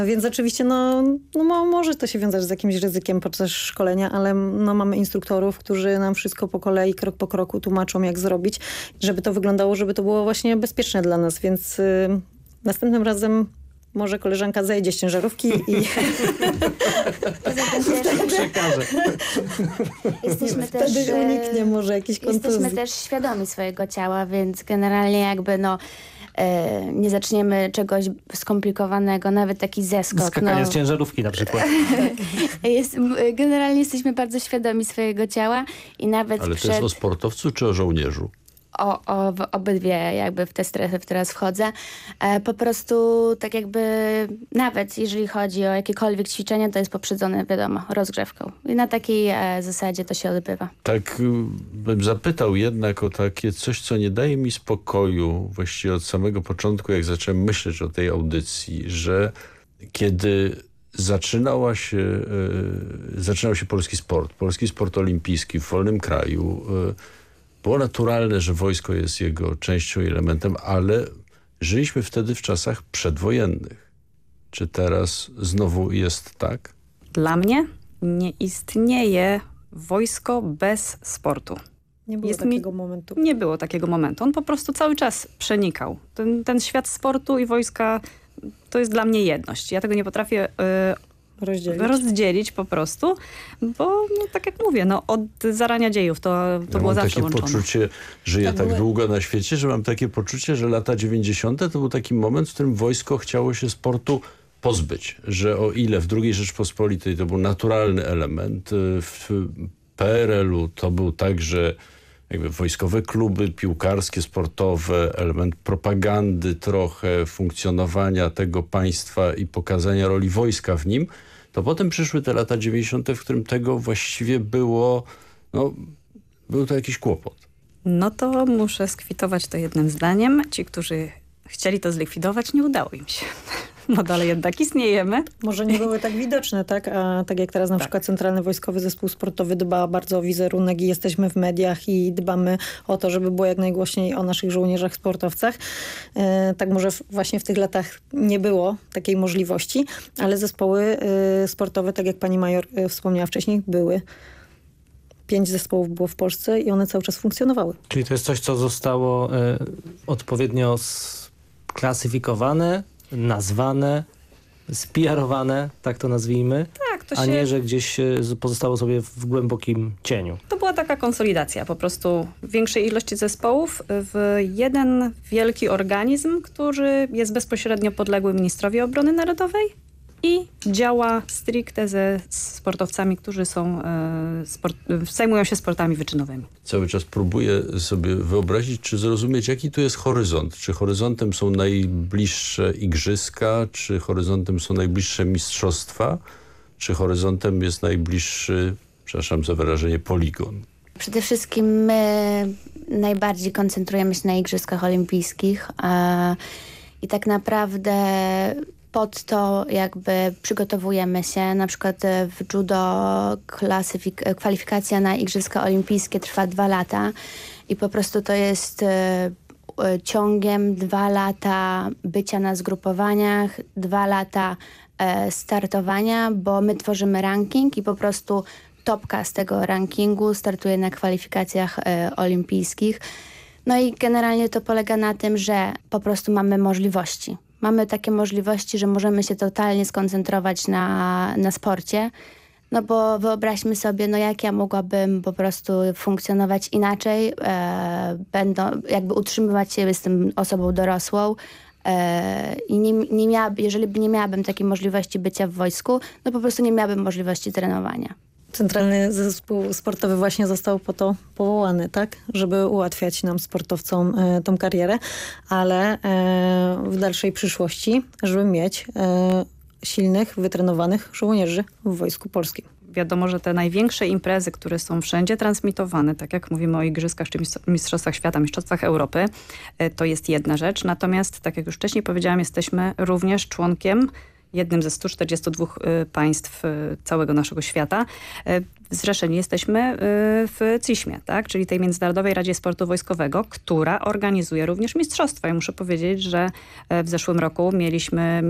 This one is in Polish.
Więc oczywiście może to się wiązać z jakimś ryzykiem podczas szkolenia, ale mamy instruktorów, którzy nam wszystko po kolei, krok po kroku tłumaczą, jak zrobić, żeby to wyglądało, żeby to było właśnie bezpieczne dla nas, więc następnym razem koleżanka zejdzie z ciężarówki i przekażę. Wtedy uniknie może jakiejś kontuzji. Jesteśmy też świadomi swojego ciała, więc generalnie nie zaczniemy czegoś skomplikowanego, nawet taki zeskok. Skakanie z ciężarówki na przykład. Generalnie jesteśmy bardzo świadomi swojego ciała i nawet Ale to jest o sportowcu czy o żołnierzu? Obydwie jakby w te strefy teraz wchodzę. Po prostu tak jakby nawet jeżeli chodzi o jakiekolwiek ćwiczenia, to jest poprzedzone, wiadomo, rozgrzewką. I na takiej zasadzie to się odbywa. Tak bym zapytał jednak o takie coś, co nie daje mi spokoju właściwie od samego początku, jak zacząłem myśleć o tej audycji, że kiedy zaczynał się polski sport olimpijski w wolnym kraju, było naturalne, że wojsko jest jego częścią i elementem, ale żyliśmy wtedy w czasach przedwojennych. Czy teraz znowu jest tak? Dla mnie nie istnieje wojsko bez sportu. Nie było takiego momentu. Nie było takiego momentu. On po prostu cały czas przenikał. Ten świat sportu i wojska to jest dla mnie jedność. Ja tego nie potrafię rozdzielić po prostu, bo tak jak mówię, od zarania dziejów to było zawsze łączone. Mam takie poczucie, żyję tak długo na świecie, że mam takie poczucie, że lata 90. to był taki moment, w którym wojsko chciało się sportu pozbyć. Że o ile w II Rzeczpospolitej to był naturalny element, w PRL-u to był także jakby wojskowe kluby piłkarskie, sportowe, element propagandy trochę, funkcjonowania tego państwa i pokazania roli wojska w nim, to potem przyszły te lata 90., w którym tego właściwie był to jakiś kłopot. No to muszę skwitować to jednym zdaniem. Ci, którzy chcieli to zlikwidować, nie udało im się. Dalej jednak istniejemy. Może nie były tak widoczne, tak? A tak jak teraz na przykład Centralny Wojskowy Zespół Sportowy dba bardzo o wizerunek i jesteśmy w mediach i dbamy o to, żeby było jak najgłośniej o naszych żołnierzach, sportowcach. Tak może właśnie w tych latach nie było takiej możliwości, ale zespoły sportowe, tak jak pani major wspomniała wcześniej, były. 5 zespołów było w Polsce i one cały czas funkcjonowały. Czyli to jest coś, co zostało odpowiednio sklasyfikowane, nazwane, spiarowane, tak to nazwijmy, a nie, że gdzieś pozostało sobie w głębokim cieniu. To była taka konsolidacja po prostu większej ilości zespołów w jeden wielki organizm, który jest bezpośrednio podległy ministrowi obrony narodowej i działa stricte ze sportowcami, którzy zajmują się sportami wyczynowymi. Cały czas próbuję sobie wyobrazić, czy zrozumieć, jaki tu jest horyzont. Czy horyzontem są najbliższe igrzyska, czy horyzontem są najbliższe mistrzostwa, czy horyzontem jest najbliższy, przepraszam za wyrażenie, poligon. Przede wszystkim my najbardziej koncentrujemy się na Igrzyskach Olimpijskich i tak naprawdę pod to jakby przygotowujemy się. Na przykład w judo kwalifikacja na Igrzyska Olimpijskie trwa 2 lata i po prostu to jest ciągiem 2 lata bycia na zgrupowaniach, 2 lata startowania, bo my tworzymy ranking i po prostu topka z tego rankingu startuje na kwalifikacjach olimpijskich. No i generalnie to polega na tym, że po prostu mamy możliwości. Mamy takie możliwości, że możemy się totalnie skoncentrować na sporcie. No bo wyobraźmy sobie, jak ja mogłabym po prostu funkcjonować inaczej, jakby utrzymywać się, jestem osobą dorosłą i jeżeli nie miałabym takiej możliwości bycia w wojsku, no po prostu nie miałabym możliwości trenowania. Centralny Zespół Sportowy właśnie został po to powołany, tak? Żeby ułatwiać nam, sportowcom, tą karierę, ale w dalszej przyszłości, żeby mieć silnych, wytrenowanych żołnierzy w Wojsku Polskim. Wiadomo, że te największe imprezy, które są wszędzie transmitowane, tak jak mówimy o Igrzyskach czy Mistrzostwach Świata, Mistrzostwach Europy, to jest jedna rzecz. Natomiast, tak jak już wcześniej powiedziałam, jesteśmy również członkiem, jednym ze 142 państw całego naszego świata. Zrzeszeni jesteśmy w CISM-ie, tak? Czyli tej Międzynarodowej Radzie Sportu Wojskowego, która organizuje również mistrzostwa. I muszę powiedzieć, że w zeszłym roku mieliśmy